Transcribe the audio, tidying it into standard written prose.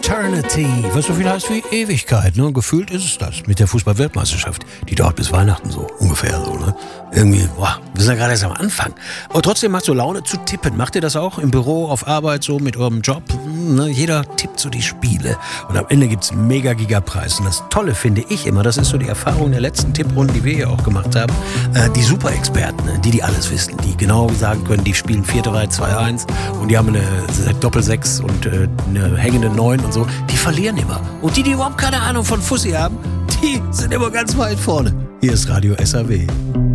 Eternity, was so viel heißt wie Ewigkeit. Ne? Gefühlt ist es das mit der Fußball-Weltmeisterschaft. Die dauert bis Weihnachten so, ungefähr so. Ne? Irgendwie, boah, wir sind ja gerade erst am Anfang. Aber trotzdem macht so Laune zu tippen. Macht ihr das auch im Büro, auf Arbeit, so mit eurem Job? Ne? Jeder tippt so die Spiele. Und am Ende gibt's mega Gigapreis. Und das Tolle finde ich immer, das ist so die Erfahrung der letzten Tipprunden, die wir hier auch gemacht haben. Die Super-Experten, ne? Die alles wissen, die genau sagen können, die spielen 4-3, 2-1 und die haben eine Doppel-6 und eine hängende 9 und so. Die verlieren immer. Und die überhaupt keine Ahnung von Fussi haben, die sind immer ganz weit vorne. Hier ist Radio SAW.